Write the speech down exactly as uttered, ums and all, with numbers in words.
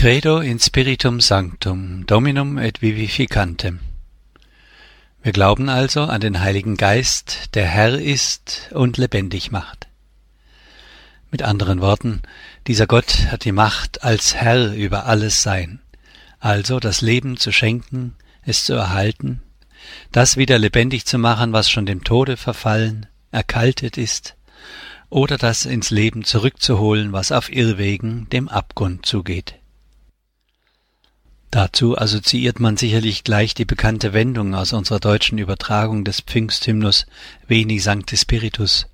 Credo in Spiritum Sanctum, Dominum et Vivificantem. Wir glauben also an den Heiligen Geist, der Herr ist und lebendig macht. Mit anderen Worten, dieser Gott hat die Macht, als Herr über alles Sein, also das Leben zu schenken, es zu erhalten, das wieder lebendig zu machen, was schon dem Tode verfallen, erkaltet ist, oder das ins Leben zurückzuholen, was auf Irrwegen dem Abgrund zugeht. Dazu assoziiert man sicherlich gleich die bekannte Wendung aus unserer deutschen Übertragung des Pfingsthymnus Veni Sancte Spiritus,